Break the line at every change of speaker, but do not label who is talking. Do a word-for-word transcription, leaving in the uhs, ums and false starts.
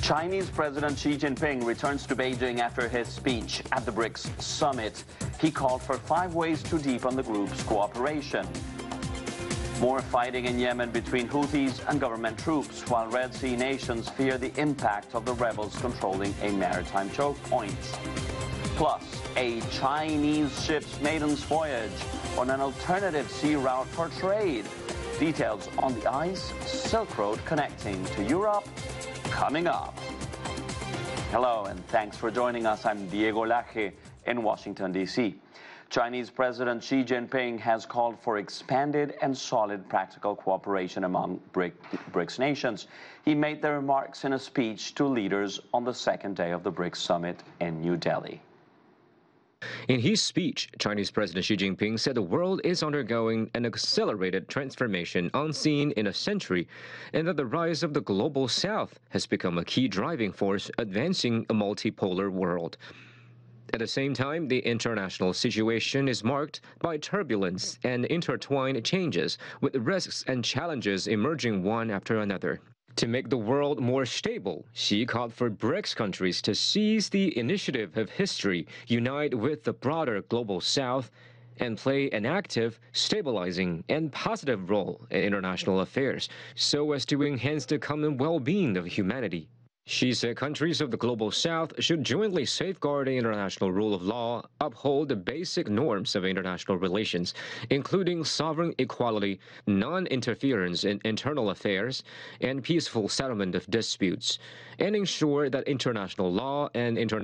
Chinese President Xi Jinping returns to Beijing after his speech at the BRICS summit. He called for five ways to deepen the group's cooperation. More fighting in Yemen between Houthis and government troops, while Red Sea nations fear the impact of the rebels controlling a maritime choke point. Plus, a Chinese ship's maiden's voyage on an alternative sea route for trade. Details on the ice Silk Road connecting to Europe coming up. Hello and thanks for joining us. I'm Diego Laje in Washington, D C Chinese President Xi Jinping has called for expanded and solid practical cooperation among BRICS nations. He made the remarks in a speech to leaders on the second day of the BRICS summit in New Delhi.
In his speech, Chinese President Xi Jinping said the world is undergoing an accelerated transformation unseen in a century, and that the rise of the global south has become a key driving force advancing a multipolar world. At the same time, the international situation is marked by turbulence and intertwined changes, with risks and challenges emerging one after another. To make the world more stable, Xi called for BRICS countries to seize the initiative of history, unite with the broader global south, and play an active, stabilizing, and positive role in international affairs, so as to enhance the common well-being of humanity. Xi said countries of the global south should jointly safeguard the international rule of law, uphold the basic norms of international relations, including sovereign equality, non-interference in internal affairs, and peaceful settlement of disputes, and ensure that international law and international